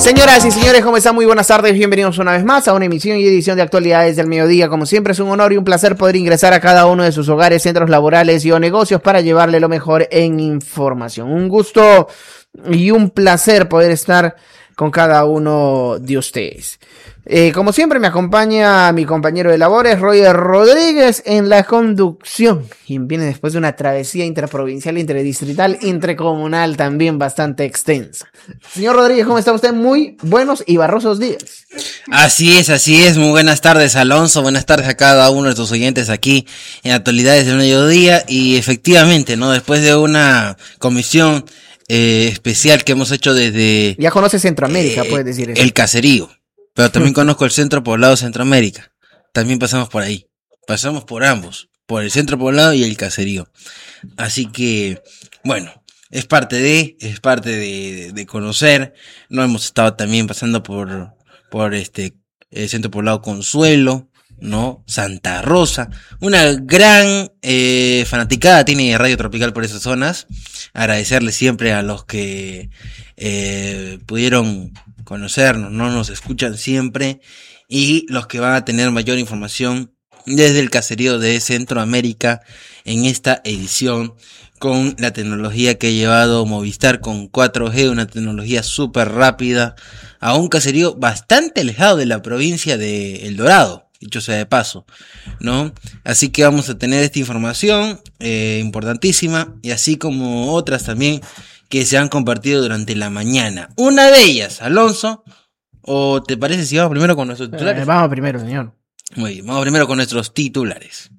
Señoras y señores, ¿cómo están? Muy buenas tardes, bienvenidos una vez más a una emisión y edición de Actualidades del Mediodía. Como siempre es un honor y un placer poder ingresar a cada uno de sus hogares, centros laborales y o negocios para llevarle lo mejor en información. Un gusto y un placer poder estar con cada uno de ustedes. Como siempre me acompaña mi compañero de labores, Roger Rodríguez, en la conducción. Y viene después de una travesía interprovincial, interdistrital, intercomunal también bastante extensa. Señor Rodríguez, ¿cómo está usted? Muy buenos y barrosos días. Así es. Muy buenas tardes, Alonso. Buenas tardes a cada uno de tus oyentes aquí en Actualidades del Mediodía. Y efectivamente, ¿no? Después de una comisión especial que hemos hecho desde... Ya conoce Centroamérica, puedes decir eso. El caserío. Pero también conozco el centro poblado de Centroamérica. También pasamos por ahí. Pasamos por ambos. Por el centro poblado y el caserío. Así que, bueno, es parte de conocer. No hemos estado también pasando por el centro poblado Consuelo, ¿no? Santa Rosa. Una gran fanaticada tiene Radio Tropical por esas zonas. Agradecerle siempre a los que pudieron conocernos, no nos escuchan siempre, y los que van a tener mayor información desde el caserío de Centroamérica en esta edición con la tecnología que ha llevado Movistar con 4G, una tecnología súper rápida a un caserío bastante alejado de la provincia de El Dorado, dicho sea de paso, ¿no? Así que vamos a tener esta información importantísima, y así como otras también que se han compartido durante la mañana. Una de ellas, Alonso, ¿o te parece si vamos primero con nuestros titulares? Vamos primero, señor. Muy bien, vamos primero con nuestros titulares.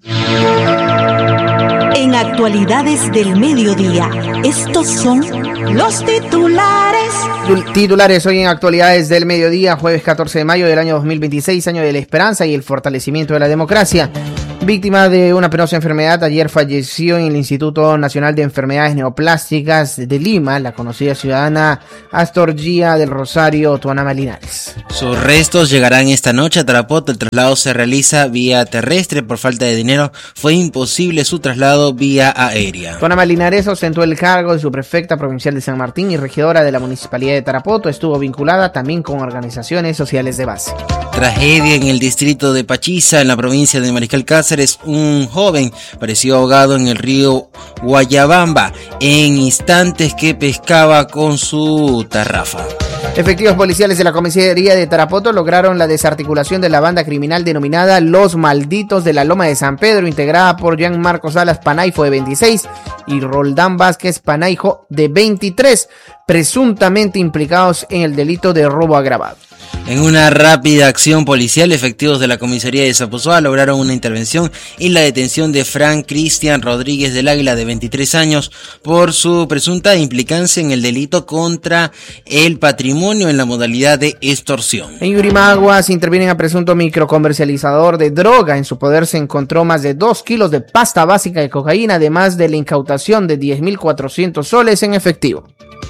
En Actualidades del Mediodía, estos son los titulares. Titulares hoy en Actualidades del Mediodía, jueves 14 de mayo del año 2026, año de la esperanza y el fortalecimiento de la democracia. Víctima de una penosa enfermedad, ayer falleció en el Instituto Nacional de Enfermedades Neoplásticas de Lima la conocida ciudadana Astorgia del Rosario, Tuanama Linares. Sus restos llegarán esta noche a Tarapoto. El traslado se realiza vía terrestre. Por falta de dinero fue imposible su traslado vía aérea. Tuanama Linares ostentó el cargo de subprefecta provincial de San Martín y regidora de la Municipalidad de Tarapoto. Estuvo vinculada también con organizaciones sociales de base. Tragedia en el distrito de Pachiza, en la provincia de Mariscal Cáceres. Un joven pareció ahogado en el río Guayabamba en instantes que pescaba con su tarrafa. Efectivos policiales de la comisaría de Tarapoto lograron la desarticulación de la banda criminal denominada Los Malditos de la Loma de San Pedro, integrada por Jean Marcos Salas Panaijo de 26 y Roldán Vázquez Panaijo de 23, presuntamente implicados en el delito de robo agravado. En una rápida acción policial, efectivos de la comisaría de Zaposoa lograron una intervención y la detención de Frank Cristian Rodríguez del Águila, de 23 años, por su presunta implicancia en el delito contra el patrimonio en la modalidad de extorsión. En Yurimaguas intervienen a presunto microcomercializador de droga. En su poder se encontró más de 2 kilos de pasta básica de cocaína, además de la incautación de 10.400 soles en efectivo.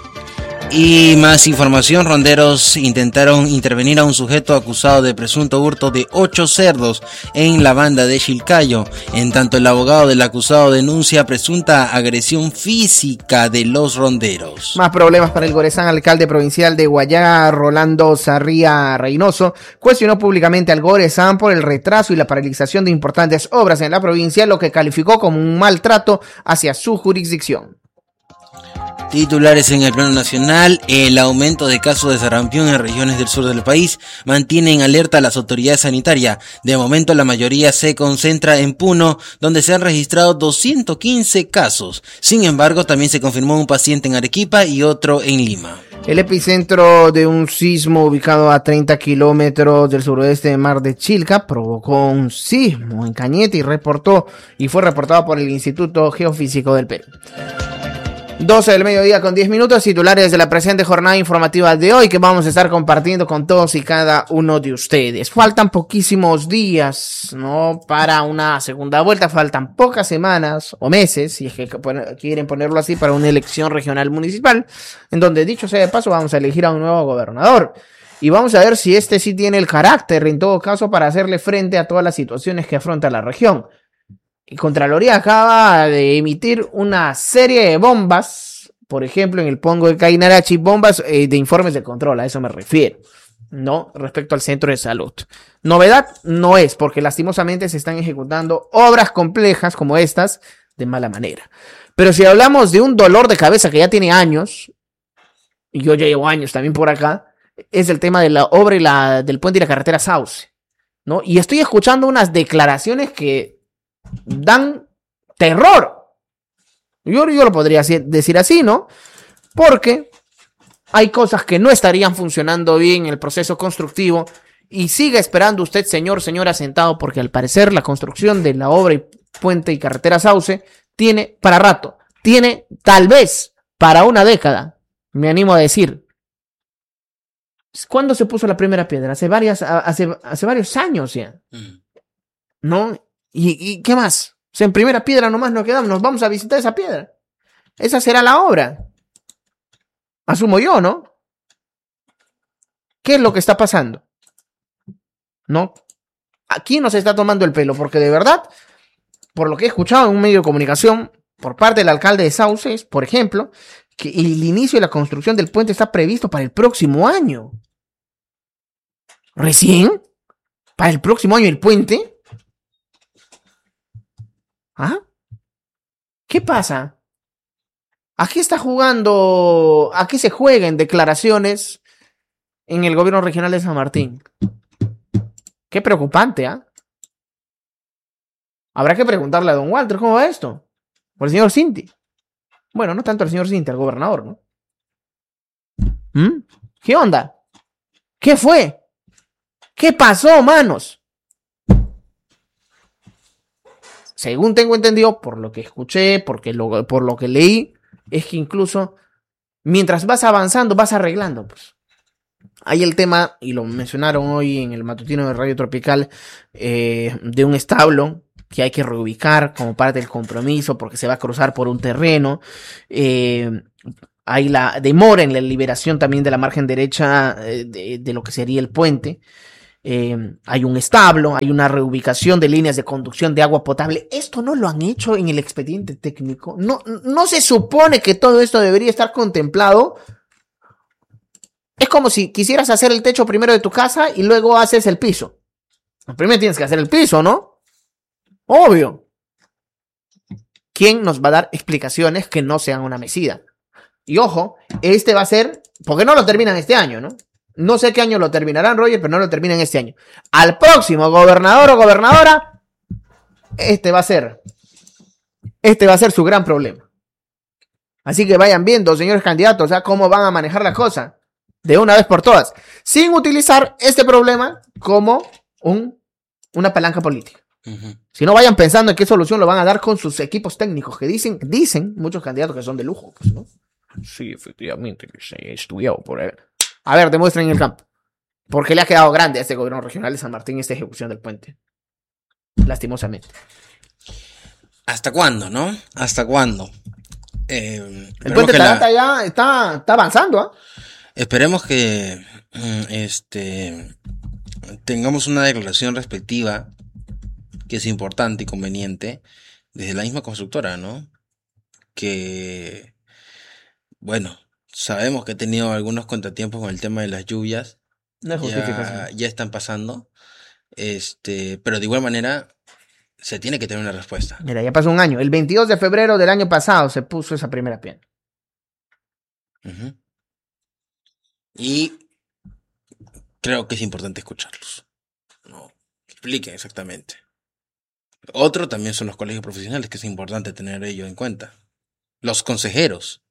Y más información, ronderos intentaron intervenir a un sujeto acusado de presunto hurto de 8 cerdos en la banda de Chilcayo. En tanto, el abogado del acusado denuncia presunta agresión física de los ronderos. Más problemas para el Gorezán. Alcalde provincial de Guayá, Rolando Sarría Reynoso, cuestionó públicamente al Gorezán por el retraso y la paralización de importantes obras en la provincia, lo que calificó como un maltrato hacia su jurisdicción. Titulares en el plano nacional: el aumento de casos de sarampión en regiones del sur del país mantiene en alerta a las autoridades sanitarias. De momento la mayoría se concentra en Puno, donde se han registrado 215 casos. Sin embargo, también se confirmó un paciente en Arequipa y otro en Lima. El epicentro de un sismo ubicado a 30 kilómetros del suroeste de Mar de Chilca provocó un sismo en Cañete y fue reportado por el Instituto Geofísico del Perú. 12 del mediodía con 10 minutos, titulares de la presente jornada informativa de hoy que vamos a estar compartiendo con todos y cada uno de ustedes. Faltan poquísimos días, ¿no?, para una segunda vuelta, faltan pocas semanas o meses, si es que quieren ponerlo así, para una elección regional municipal, en donde, dicho sea de paso, vamos a elegir a un nuevo gobernador. Y vamos a ver si este sí tiene el carácter, en todo caso, para hacerle frente a todas las situaciones que afronta la región. Y Contraloría acaba de emitir una serie de bombas por ejemplo, en el Pongo de Cainarachi, bombas de informes de control, a eso me refiero, ¿no? Respecto al centro de salud. Novedad no es, porque lastimosamente se están ejecutando obras complejas como estas de mala manera. Pero si hablamos de un dolor de cabeza que ya tiene años, y yo ya llevo años también por acá, es el tema de la obra y del puente y la carretera Sauce, ¿no? Y estoy escuchando unas declaraciones que dan terror. Yo lo podría decir así, ¿no? Porque hay cosas que no estarían funcionando bien en el proceso constructivo y siga esperando usted, señora, sentado, porque al parecer la construcción de la obra y puente y carretera Sauce tiene para rato, tiene tal vez para una década, me animo a decir. ¿Cuándo se puso la primera piedra? Hace varios años ya, ¿no? ¿Y qué más? O sea, en primera piedra nomás nos quedamos, nos vamos a visitar esa piedra. Esa será la obra. Asumo yo, ¿no? ¿Qué es lo que está pasando? ¿No? Aquí nos está tomando el pelo, porque de verdad, por lo que he escuchado en un medio de comunicación, por parte del alcalde de Sauces, por ejemplo, que el inicio de la construcción del puente está previsto para el próximo año. ¿Recién? ¿Para el próximo año el puente? ¿Ah? ¿Qué pasa? Aquí está jugando, aquí se juega en declaraciones en el gobierno regional de San Martín. Qué preocupante, ¿ah? Habrá que preguntarle a don Walter cómo va esto. O al señor Cinti. Bueno, no tanto al señor Cinti, al gobernador, ¿no? ¿Qué onda? ¿Qué fue? ¿Qué pasó, manos? Según tengo entendido, por lo que escuché, por lo que leí, es que incluso mientras vas avanzando, vas arreglando, pues. Hay el tema, y lo mencionaron hoy en el matutino de Radio Tropical, de un establo que hay que reubicar como parte del compromiso porque se va a cruzar por un terreno. Hay la demora en la liberación también de la margen derecha de lo que sería el puente. Hay un establo, hay una reubicación de líneas de conducción de agua potable. Esto no lo han hecho en el expediente técnico. No se supone que todo esto debería estar contemplado. Es como si quisieras hacer el techo primero de tu casa y luego haces el piso. Primero tienes que hacer el piso, ¿no? Obvio. ¿Quién nos va a dar explicaciones que no sean una mesida? Y ojo, este va a ser, porque no lo terminan este año, ¿no? No sé qué año lo terminarán, Roger, pero no lo terminan este año. Al próximo gobernador o gobernadora, este va a ser su gran problema. Así que vayan viendo, señores candidatos, cómo van a manejar la cosa de una vez por todas, sin utilizar este problema como una palanca política. Si no, vayan pensando en qué solución lo van a dar con sus equipos técnicos, que dicen muchos candidatos que son de lujo, pues, ¿no? Sí, efectivamente, que se ha estudiado por ahí. A ver, demuestren en el campo. ¿Por qué le ha quedado grande a este gobierno regional de San Martín esta ejecución del puente? Lastimosamente. ¿Hasta cuándo, no? ¿Hasta cuándo? El puente Taranta ya está avanzando, ¿ah? Esperemos que tengamos una declaración respectiva, que es importante y conveniente, desde la misma constructora, ¿no? Que, bueno, sabemos que ha tenido algunos contratiempos con el tema de las lluvias. No es justificación. Ya están pasando. Pero de igual manera se tiene que tener una respuesta. Mira, ya pasó un año. El 22 de febrero del año pasado se puso esa primera piedra. Y creo que es importante escucharlos. No, expliquen exactamente. Otro también son los colegios profesionales, que es importante tener ello en cuenta. Los consejeros.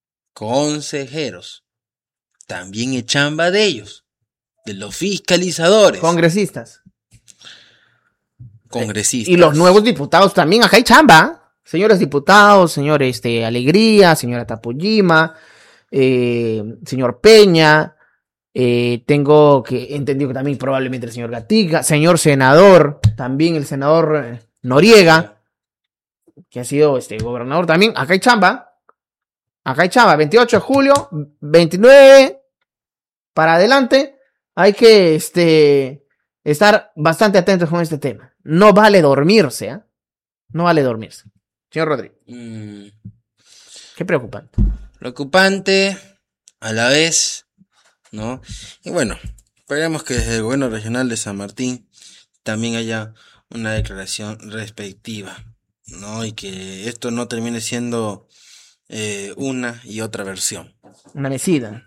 También es chamba de ellos. De los fiscalizadores. Congresistas. Congresistas. Y los nuevos diputados también. Acá hay chamba. Señores diputados, señor Alegría, señora Tapujima, señor Peña. Tengo que entendido que también probablemente el señor Gatica, señor senador, también el senador Noriega, que ha sido gobernador también. Acá hay chamba. 28 de julio, 29 para adelante. Hay que estar bastante atentos con este tema. No vale dormirse, No vale dormirse. Señor Rodríguez. Qué preocupante. preocupante a la vez, ¿no? Y bueno, esperemos que desde el gobierno regional de San Martín también haya una declaración respectiva, ¿no? Y que esto no termine siendo una y otra versión. Una mesida.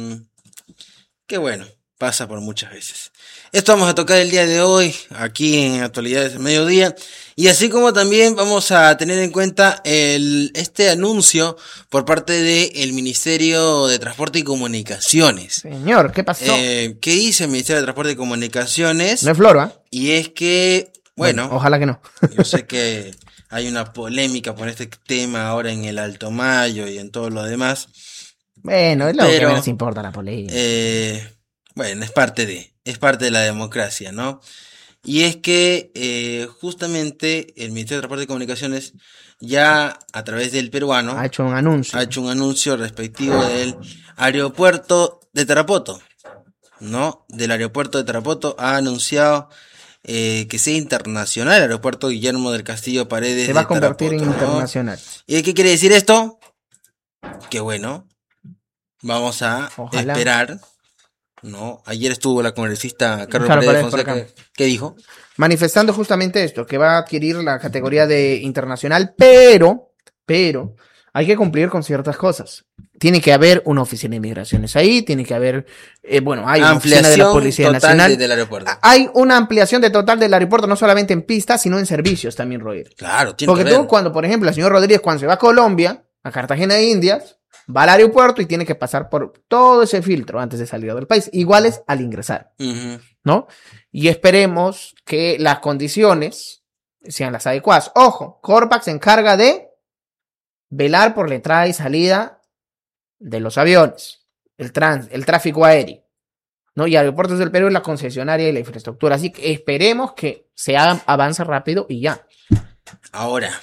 Que bueno, pasa por muchas veces. Esto vamos a tocar el día de hoy, aquí en Actualidades del Mediodía. Y así como también vamos a tener en cuenta este anuncio por parte del Ministerio de Transporte y Comunicaciones. Señor, ¿qué pasó? ¿Qué dice el Ministerio de Transporte y Comunicaciones? No es floro, ¿eh? Y es que, bueno, ojalá que no. Yo sé que hay una polémica por este tema ahora en el Alto Mayo y en todo lo demás. Bueno, es lo que menos importa la polémica. Bueno, es parte de la democracia, ¿no? Y es que justamente el Ministerio de Transporte y Comunicaciones ya a través del peruano ha hecho un anuncio respectivo del aeropuerto de Tarapoto, ¿no? Del aeropuerto de Tarapoto ha anunciado que sea internacional el aeropuerto Guillermo del Castillo Paredes. Se va a convertir Tarapoto, en internacional. ¿Y qué quiere decir esto? Que bueno, vamos a esperar, ¿no? Ayer estuvo la congresista Carlos Paredes Fonseca, ¿qué dijo? Manifestando justamente esto, que va a adquirir la categoría de internacional, pero hay que cumplir con ciertas cosas. Tiene que haber una oficina de inmigraciones ahí, tiene que haber, hay una oficina de la Policía Nacional. Del aeropuerto. Hay una ampliación total del aeropuerto, no solamente en pistas, sino en servicios también, Roger. Claro, tiene porque que ver. tú, cuando, por ejemplo, el señor Rodríguez, cuando se va a Colombia, a Cartagena de Indias, va al aeropuerto y tiene que pasar por todo ese filtro antes de salir del país, iguales al ingresar, ¿no? Y esperemos que las condiciones sean las adecuadas. Ojo, Corpac se encarga de velar por la entrada y salida de los aviones, el tráfico aéreo, ¿no? Y Aeropuertos del Perú es la concesionaria y la infraestructura. Así que esperemos que se avance rápido y ya. Ahora,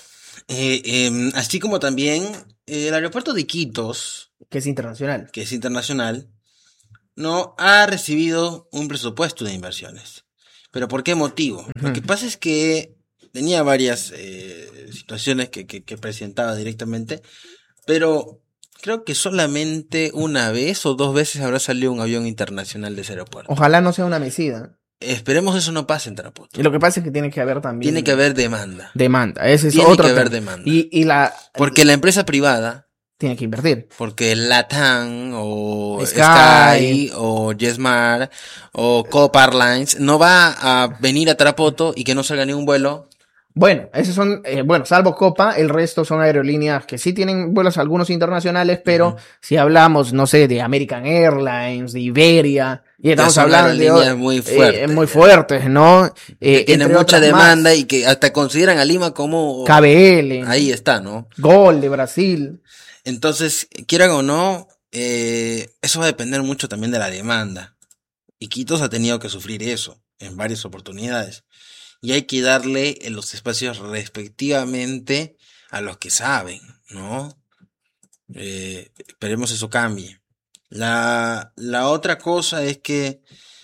así como también el aeropuerto de Iquitos, que es internacional, no ha recibido un presupuesto de inversiones. ¿Pero por qué motivo? Lo que pasa es que tenía varias situaciones que presentaba directamente, pero creo que solamente una vez o 2 veces habrá salido un avión internacional de ese aeropuerto. Ojalá no sea una mesida. Esperemos eso no pase en Tarapoto. Y lo que pasa es que tiene que haber también... Tiene que haber demanda. Ese es tiene otro que haber tema. demanda. Porque la empresa privada... tiene que invertir. Porque LATAM o Sky o JetSmart o Copa Airlines no va a venir a Tarapoto y que no salga ningún vuelo. Bueno, esos son, salvo Copa, el resto son aerolíneas que sí tienen vuelos, algunos internacionales, pero si hablamos, no sé, de American Airlines, de Iberia, y estamos hablando de aerolíneas muy fuertes, ¿no? Que tienen mucha demanda y que hasta consideran a Lima como KBL. Ahí está, ¿no? Gol de Brasil. Entonces, quieran o no, eso va a depender mucho también de la demanda. Iquitos ha tenido que sufrir eso en varias oportunidades. Y hay que darle los espacios respectivamente a los que saben, ¿no? Esperemos eso cambie. La otra cosa es que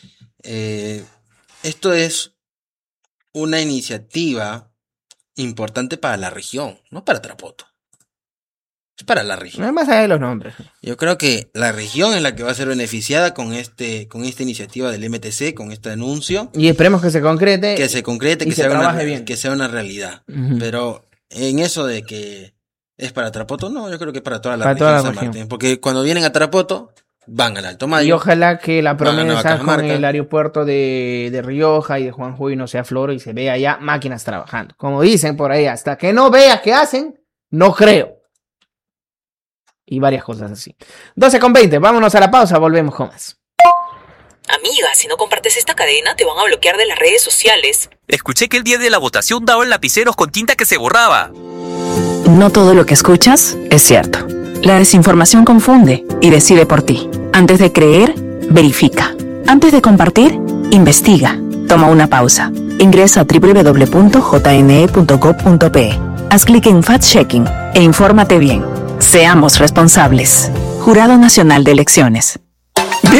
esto es una iniciativa importante para la región, no para Tarapoto. Es para la región. No hay más allá de los nombres. Yo creo que la región es la que va a ser beneficiada con esta iniciativa del MTC, con este anuncio. Y esperemos que se concrete. Que trabaje bien. Que sea una realidad. Pero en eso de que es para Tarapoto, no, yo creo que es para toda la región de San Martín. Porque cuando vienen a Tarapoto, van al Alto Mayo. Y ojalá que la promesa con el aeropuerto de Rioja y de Juanjuy no sea floro y se vea ya máquinas trabajando. Como dicen por ahí, hasta que no vea qué hacen, no creo. Y varias cosas así. 12:20, vámonos a la pausa, volvemos con más. Amiga, si no compartes esta cadena, te van a bloquear de las redes sociales. Escuché que el día de la votación daban lapiceros con tinta que se borraba. No todo lo que escuchas es cierto. La desinformación confunde y decide por ti. Antes de creer, verifica. Antes de compartir, investiga. Toma una pausa. Ingresa a www.jne.gov.pe. Haz clic en Fact-Checking e infórmate bien. Seamos responsables. Jurado Nacional de Elecciones.